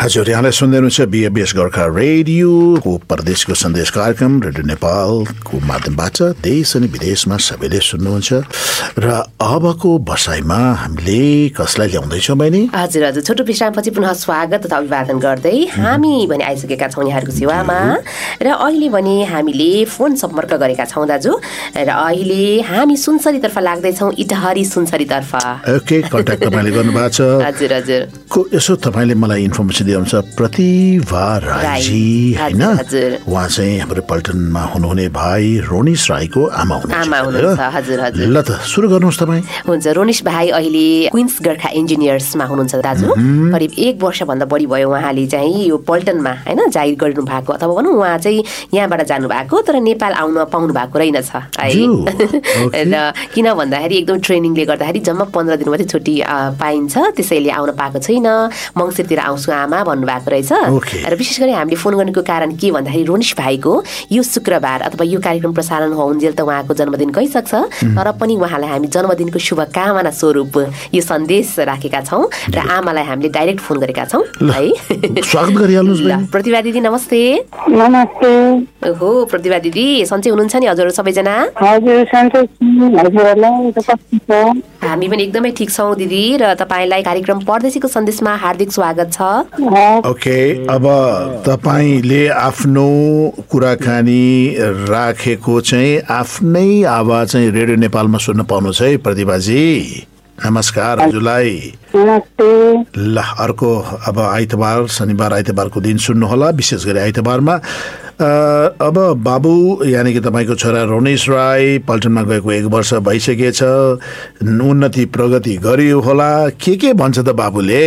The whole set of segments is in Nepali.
हजुर, यहाँलाई सुन्दै हुनुहुन्छ BFBS गोर्खा रेडियोको परदेशको सन्देश कार्यक्रम रेडियो नेपालको माध्यमबाट देश अनि विदेशमा सबैले सुन्नुहुन्छ। र अबको बसाइमा हामीले कसलाई ल्याउँदैछौँ बहिनी? हजुर हजुर, छोटो विश्रामपछि पुनः स्वागत तथा अभिवादन गर्दै हामी भने आइसकेका छौँ यहाँहरूको सेवामा। र अहिले भने हामीले फोन सम्पर्क गरेका छौँ दाजु। र अहिले हामी सुनसरीतर्फ लाग्दैछौँ, इटहरी सुनसरीतर्फ। ओके, कन्ट्याक्ट तपाईँले गर्नुभएको छ। हजुर हजुर, यसो तपाईँले मलाई इन्फर्मेसन दिनुहुन्छ प्रतिभा राईजी होइन? उहाँ चाहिँ हाम्रो पल्टनमा हुनुहुने भाइ रोनिस राईको आमा हुनुहुन्छ। हजुर हजुर, ल त सुरु गर्नुहोस् तपाईँ। हुन्छ, रोनिस भाइ अहिले क्विन्स गोर्खा इन्जिनियर्समा हुनुहुन्छ दाजु। करिब 1 वर्षभन्दा बढी भयो उहाँले चाहिँ यो पल्टनमा होइन जागिर गर्नु भएको, अथवा भनौँ उहाँ चाहिँ यहाँबाट जानुभएको तर नेपाल आउन पाउनु भएको रहेनछ है। र किन भन्दाखेरि एकदम ट्रेनिङले गर्दाखेरि जम्मा 15 दिन मात्रै छुट्टी पाइन्छ, त्यसैले आउन पाएको छैन। मङ्सिरतिर आउँछु आमा भन्नुभएको रहेछ। र विशेष गरी हामीले फोन गर्नुको कारण के भन्दाखेरि रोनिस भाइको यो शुक्रबार अथवा यो कार्यक्रम प्रसारण हुन्जेल त उहाँको जन्मदिन गइसक्छ, तर पनि उहाँलाई हामी जन्मदिनको शुभकामना स्वरूप यो सन्देश राखेका छौँ र आमालाई हामीले डाइरेक्ट फोन गरेका छौँ है। स्वागत गरिहाल्नुहोस्। प्रतिभा दिदी नमस्ते। नमस्ते। ओहो प्रतिभा दिदी, सन्चै हुनुहुन्छ नि हजुर सबैजना? हजुर सन्चै छु, हजुरलाई कस्तो छ? हामी पनि एकदमै ठिक छौँ दिदी। र तपाईँलाई कार्यक्रम परदेशीको सन्देशमा हार्दिक स्वागत छ। ओके, अब तपाईँले आफ्नो कुराकानी राखेको चाहिँ आफ्नै आवाज चाहिँ रेडियो नेपालमा सुन्न पाउनु छ है प्रतिभाजी। नमस्कार हजुरलाई। ल, अर्को अब आइतबार शनिबार आइतबारको दिन सुन्नुहोला, विशेष गरी आइतबारमा। अब बाबु यानि कि तपाईँको छोरा रोनिस राई पल्टनमा गएको 1 वर्ष भइसकेछ, उन्नति प्रगति गरियो होला, के भन्छ त बाबुले?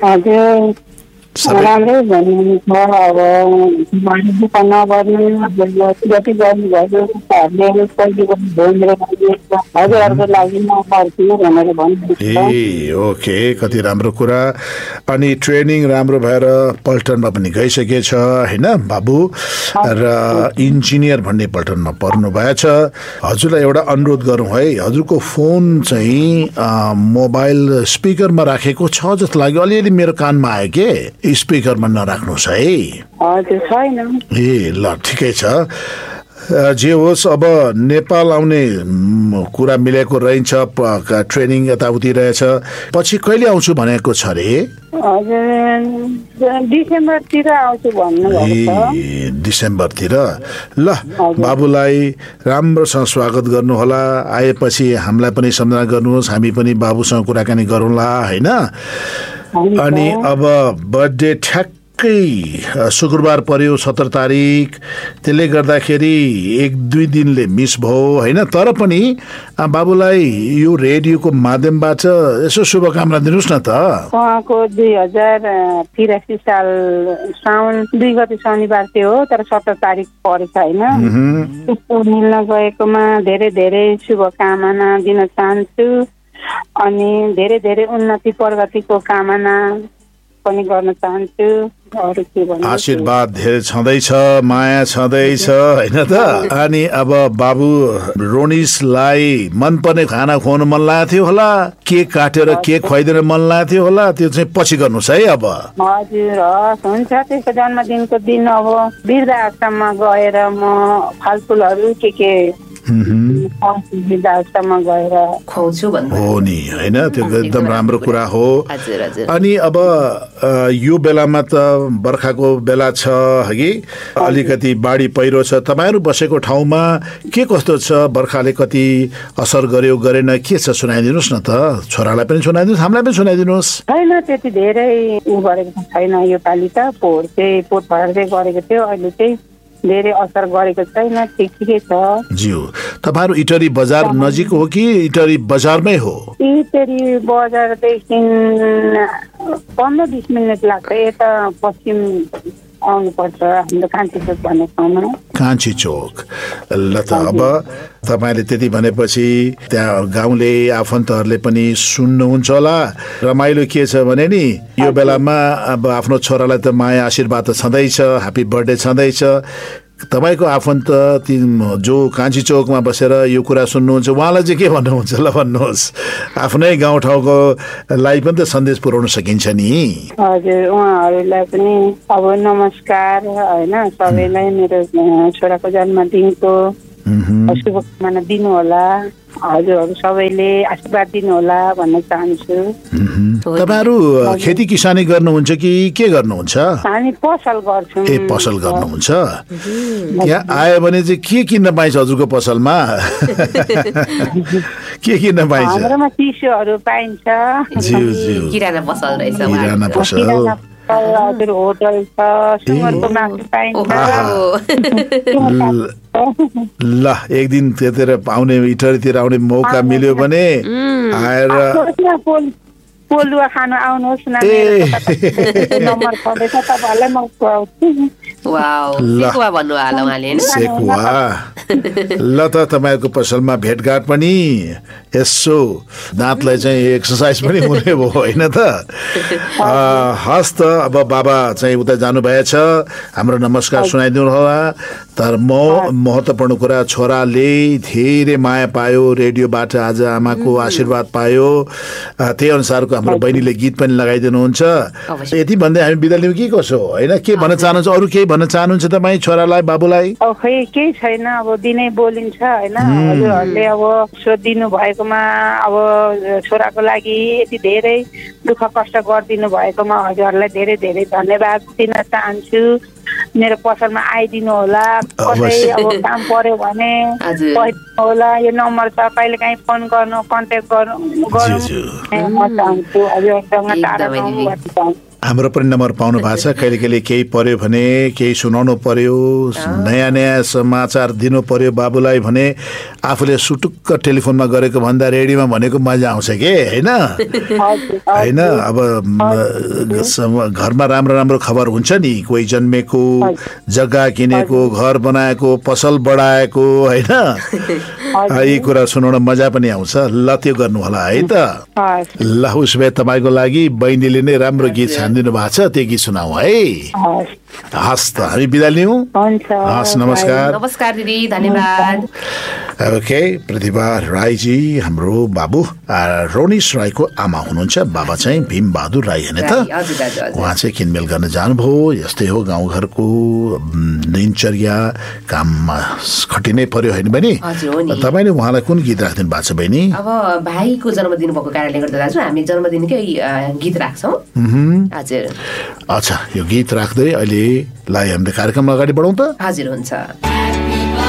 राम्रै भन्नु छ। अब दुःख नगर्नु, जति गर्नुभयो हजुरहरूको लागि म पर्छु भनेर भन्नु। ए ओके, कति राम्रो कुरा। अनि ट्रेनिङ राम्रो भएर पल्टनमा पनि गइसकेछ होइन बाबु, र इन्जिनियर भन्ने पल्टनमा पढ्नु भएछ। हजुरलाई एउटा अनुरोध गरौँ है, हजुरको फोन चाहिँ मोबाइल स्पिकरमा राखेको छ जस्तो लाग्यो, अलिअलि मेरो कानमा आयो के, स्पिकरमा नराख्नुहोस् है। हजुर छैन। ए ल ठिकै छ। जे होस्, अब नेपाल आउने कुरा मिलेको रहन्छ, ट्रेनिङ यताउति रहेछ, पछि कहिले आउँछु भनेको छ रे? डिसेम्बरतिर आउँछु भन्नुभएको छ। डिसेम्बरतिर। ल बाबुलाई राम्रोसँग स्वागत गर्नुहोला, आएपछि हामीलाई पनि सम्झना गर्नुहोस्, हामी पनि बाबुसँग कुराकानी गरौँला होइन। अनि अब बर्थडे ठ्याक्कै शुक्रबार पर्यो 17 तारिक, त्यसले गर्दाखेरि 1-2 दिनले मिस भयो होइन, तर पनि बाबुलाई यो रेडियोको माध्यमबाट यसो शुभकामना दिनुहोस् न त। उहाँको 2083 साल साउन 2 गते शनिबार थियो, तर 17 तारिक परेछ होइन। त्यस्तो मिल्न गएकोमा धेरै धेरै शुभकामना दिन चाहन्छु। अनि धेरै धेरै उन्नति प्रगतिको कामना पनि गर्न चाहन्छु। अरू के भन्नु, आशीर्वाद धेरै छँदैछ, माया छँदैछ होइन त। अनि अब बाबु रोनिसलाई मनपर्ने खाना खुवाउनु मन लागेको थियो होला, केक काटेर केक खुवाइदिन मन लागेको थियो होला, त्यो चाहिँ पछि गर्नुहोस् है अब। हजुर हस्, हुन्छ। त्यसको जन्मदिनको दिन अब वृद्ध आश्रममा गएर म फलफुलहरू के वृद्धाश्रममा गएर खुवाउँछु भन्नु हो नि होइन, त्यो एकदम राम्रो कुरा हो। अनि अब यो बेलामा त बर्खाको बेला छ हगि, अलिकति बाढी पहिरो छ, तपाईँहरू बसेको ठाउँमा के कस्तो छ, बर्खाले कति असर गर्यो गरेन, के छ सुनाइदिनुहोस् न त। छोरालाई पनि सुनाइदिनुहोस्, हामीलाई पनि सुनाइदिनुहोस्। छैन त्यति धेरै गरेको छैन यो पालि त, पोहोर भएर चाहिँ गरेको थियो, अहिले चाहिँ धेरै असर गरेको छैन, ठिकै छ। ज्यू, तपाईँहरू इटरी बजार नजिक हो कि इटरी बजारमै हो? इटरी बजारदेखि 15-20 मिनट लाग्छ, यता पश्चिम आउनुपर्छ हाम्रो कान्छी चोक भन्ने ठाउँमा। कान्छी चोक। ल त अब तपाईँले त्यति भनेपछि त्यहाँ गाउँले आफन्तहरूले पनि सुन्नुहुन्छ होला। रमाइलो के छ भने नि यो बेलामा अब आफ्नो छोरालाई त माया आशीर्वाद त छँदैछ, ह्याप्पी बर्थडे छँदैछ, तपाईँको आफन्त जो कान्छी चौकमा बसेर यो कुरा सुन्नुहुन्छ उहाँलाई चाहिँ के भन्नुहुन्छ ल भन्नुहोस् आफ्नै गाउँठाउँको लाई पनि त सन्देश पुर्याउन सकिन्छ नि हजुर उहाँहरूलाई पनि अब नमस्कार होइन सबैलाई मेरो छोराको जन्मदिनको शुभकामना दिनु होला हजुरहरू सबैले आशीर्वाद दिनु होला भन्न चाहन्छु तपाईँहरू खेती किसानी गर्नुहुन्छ कि के गर्नुहुन्छ हामी पसल गर्छौँ ए पसल गर्नुहुन्छ यहाँ आयो भने चाहिँ के किन्न पाइन्छ हजुरको पसलमा के किन्न पाइन्छ हाम्रोमा चिसोहरू पाइन्छ किराना पसल रहेछ किराना पसल हजुर होटल छ सुँगुरको मासु पाइन्छ ल एक दिन त्यतिर आउने इटरीतिर आउने मौका मिल्यो भने आएर पोलुवा खानु आउनुहोस् न नम्बर पढेछ तपाईँहरूलाई म सेकुवा ल त तपाईँको पसलमा भेटघाट पनि यसो दाँतलाई चाहिँ एक्सर्साइज पनि हुने भयो होइन त हस् त अब बाबा चाहिँ उता जानुभएछ हाम्रो नमस्कार सुनाइदिनु होला तर महत्त्वपूर्ण कुरा छोराले धेरै माया पायो रेडियोबाट आज आमाको आशीर्वाद पायो त्यही अनुसारको हाम्रो बहिनीले गीत पनि लगाइदिनुहुन्छ यति भन्दै हामी बिदा लिउँ कि कसो होइन के भन्न चाहनुहुन्छ अरू केही भन्न चाहनुहुन्छ तपाईँ छोरालाई बाबुलाई खै केही छैन अब दिनै बोलिन्छ होइन हजुरहरूले अब सोधिदिनु भएकोमा अब छोराको लागि यति धेरै दुःख कष्ट गरिदिनु भएकोमा हजुरहरूलाई धेरै धेरै धन्यवाद दिन चाहन्छु मेरो पसलमा आइदिनु होला कतै अब काम पर्यो भने होला यो नम्बर छ कहिले काहीँ फोन गर्नु कन्ट्याक्ट गर्नु म चाहन्छु हजुरसँग टाढा हाम्रो पनि नम्बर पाउनु भएको छ कहिले कहिले केही पर्यो भने केही सुनाउनु पर्यो नयाँ नयाँ समाचार दिनु पर्यो बाबुलाई भने आफूले सुटुक्क टेलिफोनमा गरेको भन्दा रेडियोमा भनेको मजा आउँछ के होइन होइन अब घरमा राम्रो राम्रो खबर हुन्छ नि कोही जन्मेको जग्गा किनेको घर बनाएको पसल बढाएको होइन यी कुरा सुनाउन मजा पनि आउँछ ल त्यो गर्नु होला है त ल उसो भए तपाईँको लागि बहिनीले नै राम्रो गीत दिनु भएको छ त्यो गीत सुनाऊ है हस् त हामी बिदा लियौँ हस् नमस्कार नमस्कार दिदी धन्यवाद ओके प्रतिभा राईजी हाम्रो बाबु रोनिस राईको आमा हुनुहुन्छ बाबा चाहिँ भीम बहादुर राई होइन त उहाँ चाहिँ किनमेल गर्न जानुभयो यस्तै हो गाउँघरको दिनचर्या काममा खटिनै पर्यो होइन बहिनी तपाईँले उहाँलाई कुन गीत राखिदिनु भएको छ बहिनी अब भाइको जन्मदिन भएको कारणले गर्दा दाजु हामी जन्मदिनकै गीत राख्छौँ हजुर अच्छा यो गीत राख्दै अहिले लाई हामीले कार्यक्रम अगाडि बढाउँ त हजुर हुन्छ